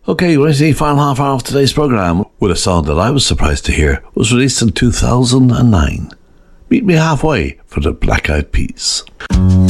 Okay, we're into the final half hour of today's programme with a song that I was surprised to hear was released in 2009. Meet Me Halfway for the Black Eyed Peas.